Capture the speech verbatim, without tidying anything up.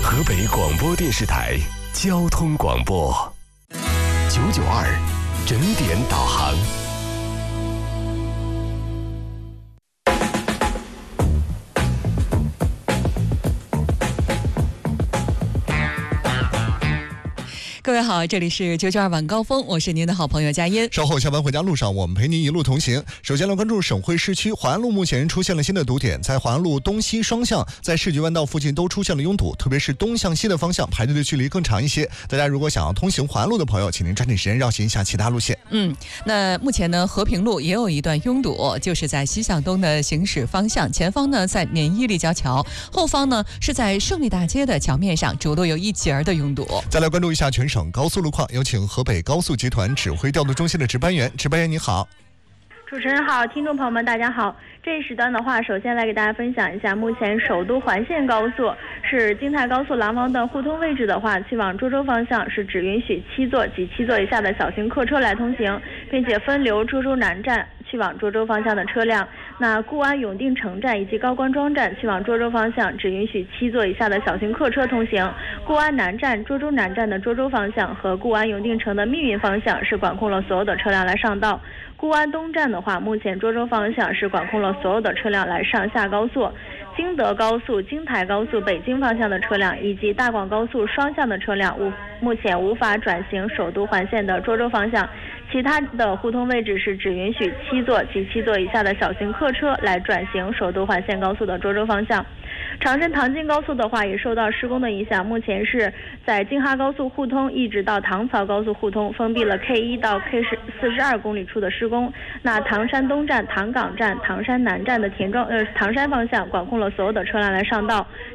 河北广播电视台交通广播九九二整点导航。 各位好，这里是九九二晚高峰，我是您的好朋友佳音。 稍后下班回家路上，我们陪您一路同行。首先来关注省会市区淮安路，目前出现了新的堵点，在淮安路东西双向，在市局弯道附近都出现了拥堵，特别是东向西的方向排队的距离更长一些。大家如果想要通行淮安路的朋友，请您抓紧时间绕行一下其他路线。 嗯，那目前呢，和平路也有一段拥堵，就是在西向东的行驶方向，前方呢在免疫立交桥，后方呢是在胜利大街的桥面上，主路有一节儿的拥堵。 再来关注一下全省高速路况，有请河北高速集团指挥调度中心的值班员。值班员你好。 主持人好，听众朋友们大家好。这一时段的话，首先来给大家分享一下，目前首都环线高速是京太高速廊坊段互通位置的话，去往涿州方向是只允许七座及七座以下的小型客车来通行，并且分流涿州南站去往涿州方向的车辆。那固安永定城站以及高官庄站去往涿州方向只允许七座以下的小型客车通行。固安南站、涿州南站的涿州方向和固安永定城的密云方向是管控了所有的车辆来上道。固安东站的话，目前涿州方向是管控了所有的车辆来上下高速。京德高速、京台高速北京方向的车辆以及大广高速双向的车辆无目前无法转行首都环线的涿州方向。其他的互通位置是只允许七座及七座以下的小型客车来转行首都环线高速的涿州方向。长深唐津高速的话也受到施工的影响，目前是在京哈高速互通一直到唐曹高速互通封闭了 K 一到 K 四十二公里处的施工。那唐山东站、唐岗站、唐山南站的田庄呃唐山方向管控了所有的车辆来上道。